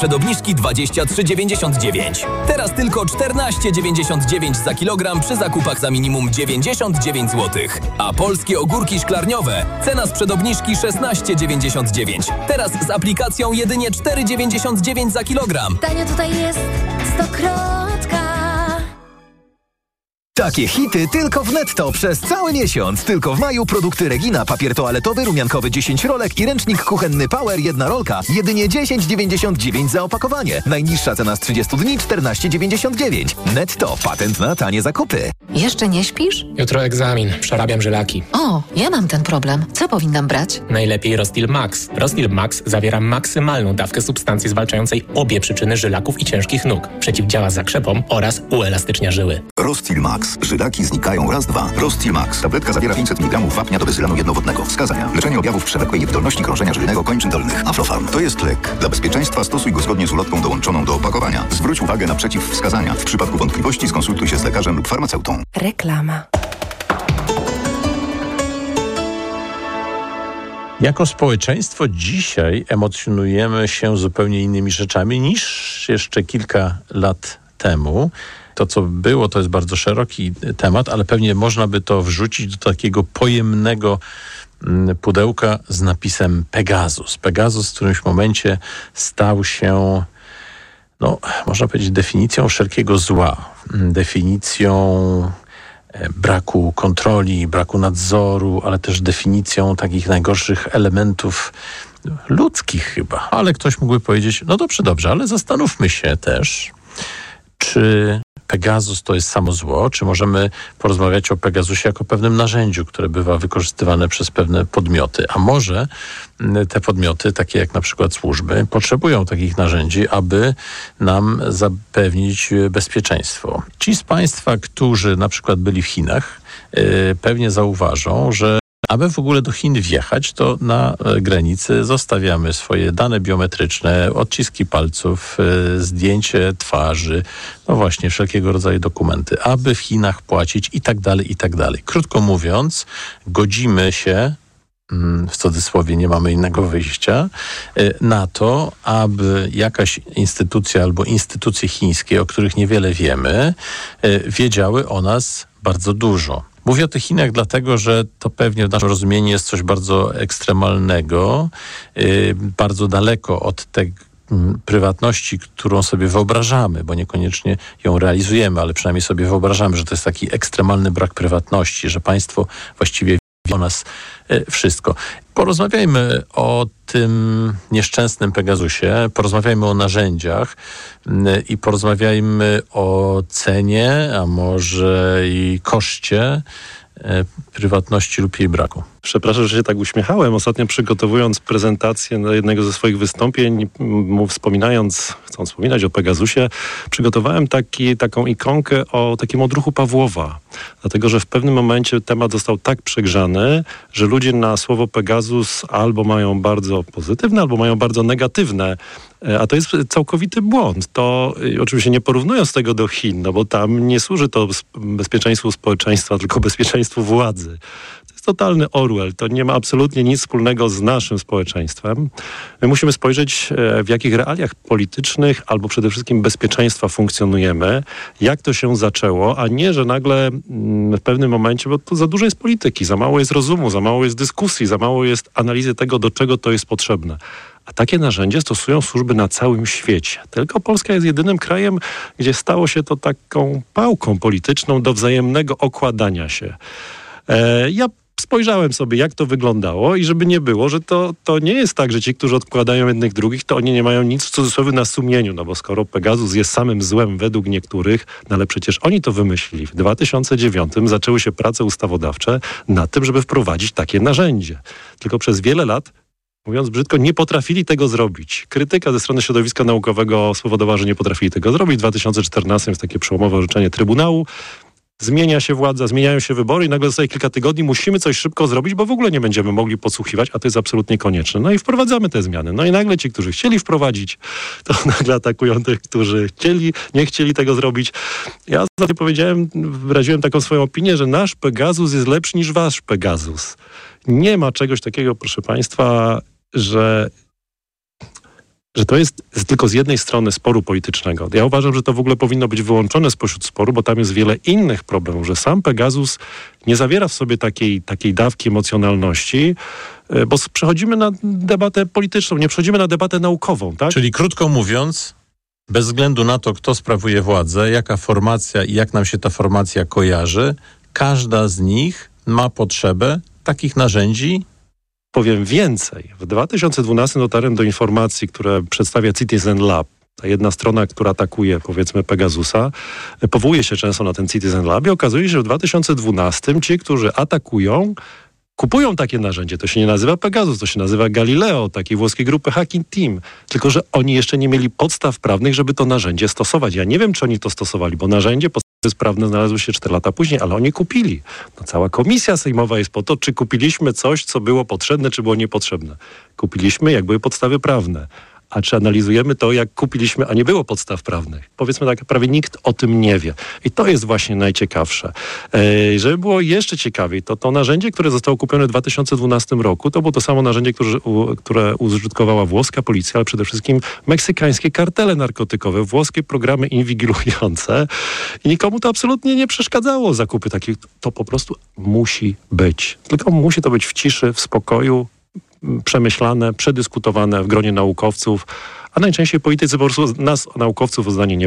Przed obniżki 23,99. Teraz tylko 14,99 za kilogram przy zakupach za minimum 99 zł. A polskie ogórki szklarniowe cena sprzed obniżki 16,99. Teraz z aplikacją jedynie 4,99 za kilogram. Tanio tutaj jest Stokrotka. Takie hity tylko w Netto przez cały miesiąc. Tylko w maju produkty Regina, papier toaletowy, rumiankowy 10 rolek i ręcznik kuchenny Power 1 rolka. Jedynie 10,99 za opakowanie. Najniższa cena z 30 dni 14,99. Netto, patent na tanie zakupy. Jeszcze nie śpisz? Jutro egzamin, przerabiam żylaki. O, ja mam ten problem. Co powinnam brać? Najlepiej Rostil Max. Rostil Max zawiera maksymalną dawkę substancji zwalczającej obie przyczyny żylaków i ciężkich nóg. Przeciwdziała zakrzepom oraz uelastycznia żyły. Rostil Max. Żylaki znikają raz, dwa. Rostil Max. Tabletka zawiera 500 mg wapnia do bezylanu jednowodnego. Wskazania. Leczenie objawów przewlekłej niewydolności krążenia żyjnego kończyn dolnych. Aflofarm. To jest lek. Dla bezpieczeństwa stosuj go zgodnie z ulotką dołączoną do opakowania. Zwróć uwagę na przeciwwskazania. W przypadku wątpliwości skonsultuj się z lekarzem lub farmaceutą. Reklama. Jako społeczeństwo dzisiaj emocjonujemy się zupełnie innymi rzeczami niż jeszcze kilka lat temu. To, co było, to jest bardzo szeroki temat, ale pewnie można by to wrzucić do takiego pojemnego pudełka z napisem Pegasus. Pegasus w którymś momencie stał się, można powiedzieć, definicją wszelkiego zła. Definicją braku kontroli, braku nadzoru, ale też definicją takich najgorszych elementów ludzkich chyba. Ale ktoś mógłby powiedzieć, dobrze, ale zastanówmy się też, czy Pegasus to jest samo zło, czy możemy porozmawiać o Pegasusie jako pewnym narzędziu, które bywa wykorzystywane przez pewne podmioty. A może te podmioty, takie jak na przykład służby, potrzebują takich narzędzi, aby nam zapewnić bezpieczeństwo. Ci z Państwa, którzy na przykład byli w Chinach, pewnie zauważą, że aby w ogóle do Chin wjechać, to na granicy zostawiamy swoje dane biometryczne, odciski palców, zdjęcie twarzy, właśnie wszelkiego rodzaju dokumenty, aby w Chinach płacić i tak dalej, i tak dalej. Krótko mówiąc, godzimy się, w cudzysłowie nie mamy innego wyjścia, na to, aby jakaś instytucja albo instytucje chińskie, o których niewiele wiemy, wiedziały o nas bardzo dużo. Mówię o tych Chinach dlatego, że to pewnie w naszym rozumieniu jest coś bardzo ekstremalnego, bardzo daleko od tej prywatności, którą sobie wyobrażamy, bo niekoniecznie ją realizujemy, ale przynajmniej sobie wyobrażamy, że to jest taki ekstremalny brak prywatności, że państwo właściwie wie o nas wszystko. Porozmawiajmy o tym nieszczęsnym Pegasusie, porozmawiajmy o narzędziach i porozmawiajmy o cenie, a może i koszcie prywatności lub jej braku. Przepraszam, że się tak uśmiechałem. Ostatnio przygotowując prezentację na jednego ze swoich wystąpień, chcąc wspominać o Pegasusie, przygotowałem taką ikonkę o takim odruchu Pawłowa. Dlatego, że w pewnym momencie temat został tak przegrzany, że ludzie na słowo Pegasus albo mają bardzo pozytywne, albo mają bardzo negatywne. A to jest całkowity błąd. To oczywiście nie porównując tego do Chin, bo tam nie służy to bezpieczeństwu społeczeństwa, tylko bezpieczeństwu władzy. To jest totalny Orwell. To nie ma absolutnie nic wspólnego z naszym społeczeństwem. My musimy spojrzeć, w jakich realiach politycznych albo przede wszystkim bezpieczeństwa funkcjonujemy, jak to się zaczęło, a nie, że nagle w pewnym momencie, bo tu za dużo jest polityki, za mało jest rozumu, za mało jest dyskusji, za mało jest analizy tego, do czego to jest potrzebne. A takie narzędzie stosują służby na całym świecie. Tylko Polska jest jedynym krajem, gdzie stało się to taką pałką polityczną do wzajemnego okładania się. Ja spojrzałem sobie, jak to wyglądało i żeby nie było, że to nie jest tak, że ci, którzy odkładają jednych drugich, to oni nie mają nic w cudzysłowie na sumieniu, bo skoro Pegasus jest samym złem według niektórych, ale przecież oni to wymyślili. W 2009 zaczęły się prace ustawodawcze nad tym, żeby wprowadzić takie narzędzie. Tylko przez wiele lat, mówiąc brzydko, nie potrafili tego zrobić. Krytyka ze strony środowiska naukowego spowodowała, że nie potrafili tego zrobić. W 2014 jest takie przełomowe orzeczenie Trybunału. Zmienia się władza, zmieniają się wybory i nagle zostaje kilka tygodni, musimy coś szybko zrobić, bo w ogóle nie będziemy mogli podsłuchiwać, a to jest absolutnie konieczne. No i wprowadzamy te zmiany. No i nagle ci, którzy chcieli wprowadzić, to nagle atakują tych, którzy nie chcieli tego zrobić. Ja ostatnio wyraziłem taką swoją opinię, że nasz Pegasus jest lepszy niż wasz Pegasus. Nie ma czegoś takiego, proszę państwa, że że to jest tylko z jednej strony sporu politycznego. Ja uważam, że to w ogóle powinno być wyłączone spośród sporu, bo tam jest wiele innych problemów, że sam Pegasus nie zawiera w sobie takiej dawki emocjonalności, bo przechodzimy na debatę polityczną, nie przechodzimy na debatę naukową, tak? Czyli krótko mówiąc, bez względu na to, kto sprawuje władzę, jaka formacja i jak nam się ta formacja kojarzy, każda z nich ma potrzebę takich narzędzi. Powiem więcej. W 2012 dotarłem do informacji, które przedstawia Citizen Lab. Ta jedna strona, która atakuje, powiedzmy, Pegasusa, powołuje się często na ten Citizen Lab i okazuje się, że w 2012 ci, którzy atakują, kupują takie narzędzie. To się nie nazywa Pegasus, to się nazywa Galileo, takiej włoskiej grupy Hacking Team. Tylko że oni jeszcze nie mieli podstaw prawnych, żeby to narzędzie stosować. Ja nie wiem, czy oni to stosowali, bo narzędzie prawne znalazły się 4 lata później, ale oni kupili. No, cała komisja sejmowa jest po to, czy kupiliśmy coś, co było potrzebne, czy było niepotrzebne. Kupiliśmy, jak były podstawy prawne. A czy analizujemy to, jak kupiliśmy, a nie było podstaw prawnych? Powiedzmy tak, prawie nikt o tym nie wie. I to jest właśnie najciekawsze. Żeby było jeszcze ciekawiej, to narzędzie, które zostało kupione w 2012 roku, to było to samo narzędzie, które użytkowała włoska policja, ale przede wszystkim meksykańskie kartele narkotykowe, włoskie programy inwigilujące. I nikomu to absolutnie nie przeszkadzało zakupy takich. To po prostu musi być. Tylko musi to być w ciszy, w spokoju, przemyślane, przedyskutowane w gronie naukowców, a najczęściej politycy po prostu nas, naukowców, o zdanie nie